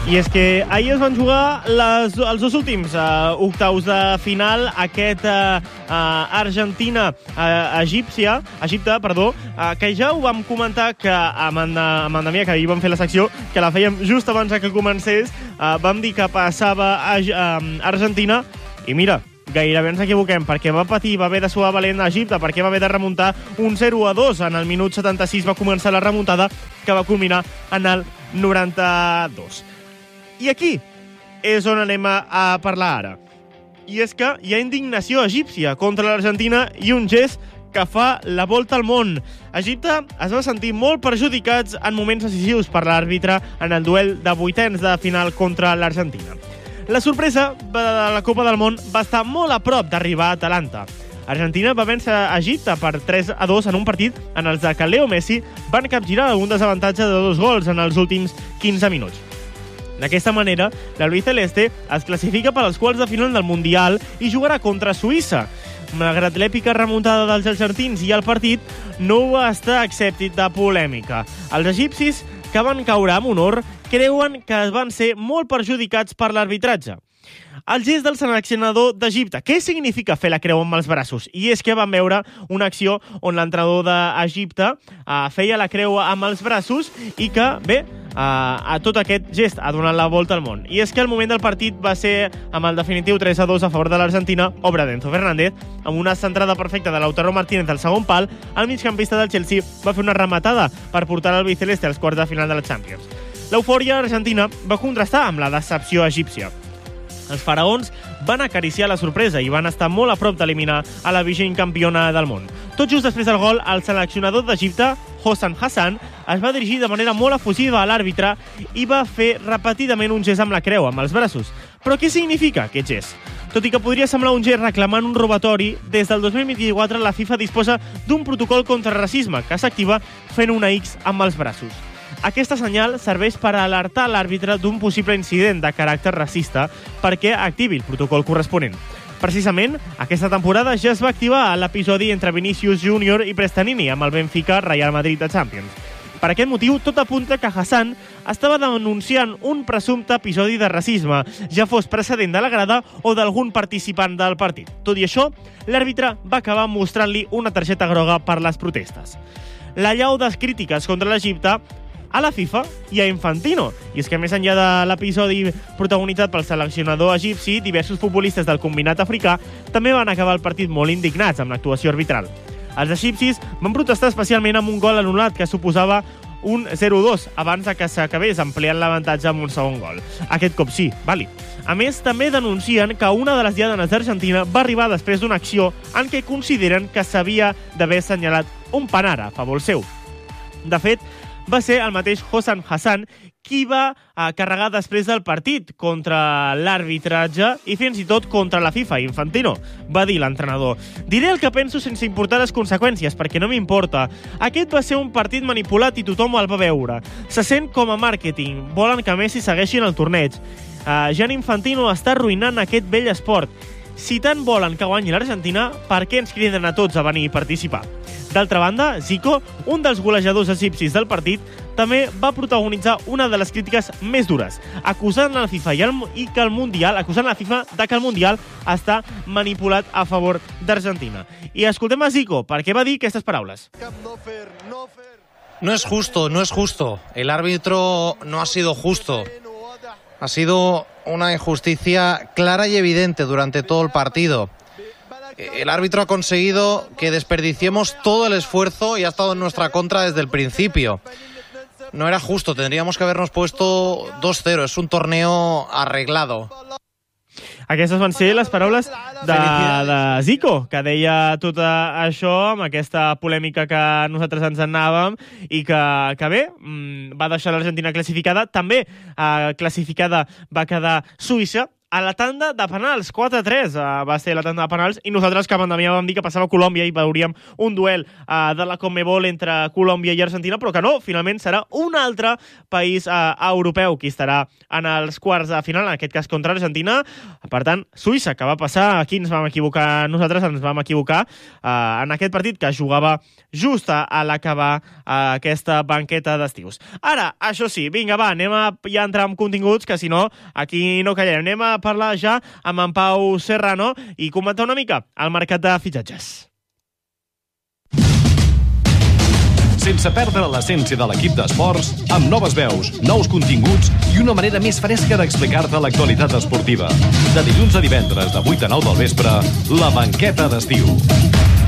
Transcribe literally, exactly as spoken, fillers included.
I és que ahir es van jugar les, els dos últims uh, octaus de final, aquest uh, uh, Argentina-Egípcia, uh, Egipte, perdó, uh, que ja ho vam comentar que amb en, amb en Damià, que ahir vam fer la secció, que la fèiem just abans que comencés, uh, vam dir que passava a uh, Argentina, i mira, gairebé ens equivoquem, perquè va patir, va haver de suar valent a Egipte, perquè va haver de remuntar un zero a dos. En el minut setanta-sis va començar la remuntada, que va culminar en el noranta-dos. I aquí és on anem a parlar ara. I és que hi ha indignació egípcia contra l'Argentina i un gest que fa la volta al món. Egipte es va sentir molt perjudicats en moments decisius per l'àrbitre en el duel de vuitens de final contra l'Argentina. La sorpresa de la Copa del Món va estar molt a prop d'arribar a Atalanta. Argentina va vèncer a Egipte per tres a dos en un partit en els que Leo Messi van capgirar un desavantatge de dos gols en els últims quinze minuts. D'aquesta manera, l'albiceleste es classifica per als quarts de final del Mundial i jugarà contra Suïssa. Malgrat l'èpica remuntada dels argentins i el partit, no va estar acceptit de polèmica. Els egipcis, que van caure amb honor, creuen que van ser molt perjudicats per l'arbitratge. El gest del seleccionador d'Egipte. Què significa fer la creu amb els braços? I és que vam veure una acció on l'entrenador d'Egipte uh, feia la creu amb els braços i que, bé, Uh, a tot aquest gest ha donat la volta al món. I és que el moment del partit va ser amb el definitiu tres a dos a favor de l'Argentina, obra d'Enzo Fernández, amb una centrada perfecta de Lautaro Martínez al segon pal. El migcampista del Chelsea va fer una rematada per portar l'albiceleste als quarts de final de la Champions. L'eufòria argentina va contrastar amb la decepció egípcia. Els faraons van acariciar la sorpresa i van estar molt a prop d'eliminar a la vigent campiona del món. Tot just després del gol, el seleccionador d'Egipte, Hossam Hassan, es va dirigir de manera molt efusiva a l'àrbitre i va fer repetidament un gest amb la creu, amb els braços. Però què significa aquest gest? Tot i que podria semblar un gest reclamant un robatori, des del dos mil vint-i-quatre la FIFA disposa d'un protocol contra racisme que s'activa fent una X amb els braços. Aquesta senyal serveix per alertar l'àrbitre d'un possible incident de caràcter racista perquè activi el protocol corresponent. Precisament, aquesta temporada ja es va activar l'episodi entre Vinícius Júnior i Prestanini amb el Benfica Real Madrid de Champions. Per aquest motiu, tot apunta que Hassan estava denunciant un presumpte episodi de racisme, ja fos precedent de la grada o d'algun participant del partit. Tot i això, l'àrbitre va acabar mostrant-li una targeta groga per les protestes. L'allau de crítiques contra l'Egipte a la FIFA i a Infantino. I és que més enllà de l'episodi protagonitzat pel seleccionador egipci, diversos futbolistes del combinat africà també van acabar el partit molt indignats amb l'actuació arbitral. Els egipcis van protestar especialment amb un gol anul·lat que suposava un zero a dos abans de que s'acabés ampliant l'avantatge amb un segon gol. Aquest cop sí, vàlid. A més, també denuncien que una de les diadenes d'Argentina va arribar després d'una acció en què consideren que s'havia d'haver assenyalat un penal a favor seu. De fet, va ser el mateix Hossam Hassan qui va eh, carregar després del partit contra l'arbitratge i fins i tot contra la FIFA. Infantino va dir l'entrenador: «Diré el que penso sense importar les conseqüències, perquè no m'importa. Aquest va ser un partit manipulat i tothom el va veure. Se sent com a màrqueting. Volen que Messi segueixi en el torneig. Uh, Gianni Infantino està arruïnant aquest vell esport. Si tant volen que guanyi l'Argentina, per què ens criden a tots a venir a participar?» D'altra banda, Zico, un dels golejadors egipcis del partit, també va protagonitzar una de les crítiques més dures, acusant la FIFA i, el, i que el Mundial, acusant la FIFA de que el Mundial està manipulat a favor d'Argentina. I escoltem a Zico, perquè va dir aquestes paraules. No es justo, no es justo. El árbitro no ha sido justo. Ha sido una injusticia clara y evidente durante todo el partido. El árbitro ha conseguido que desperdiciemos todo el esfuerzo y ha estado en nuestra contra desde el principio. No era justo, tendríamos que habernos puesto dos cero. Es un torneo arreglado. Aquestes van ser les paraules de, de Zico, que deia tot això amb aquesta polèmica que nosaltres ens anàvem i que, que bé, va deixar l'Argentina classificada. També eh, classificada va quedar Suïssa. a la tanda de penals. quatre a tres uh, va ser la tanda de penals, i nosaltres cap endemia vam dir que passava Colòmbia i veuríem un duel uh, de la Conmebol entre Colòmbia i Argentina, però que no, finalment serà un altre país uh, europeu qui estarà en els quarts de final, en aquest cas contra Argentina. Per tant, Suïssa, que va passar, aquí ens vam equivocar, nosaltres ens vam equivocar uh, en aquest partit que jugava just a, a l'acabar uh, aquesta banqueta d'estius. Ara, això sí, vinga, va, anem a ja entrar en continguts, que si no, aquí no callem. Anem a parlar ja amb en Pau Serrano i comentar una mica el mercat de fitxatges. Sense perdre l'essència de l'equip d'esports, amb noves veus, nous continguts i una manera més fresca d'explicar-te l'actualitat esportiva. De dilluns a divendres, de vuit a nou del vespre, la banqueta d'estiu.